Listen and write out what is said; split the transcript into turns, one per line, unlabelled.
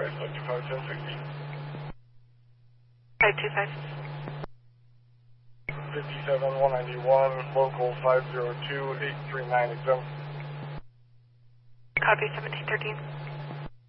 Enterprise, 251060.
525.
57191, local 502-839 exempt.
Copy 1713.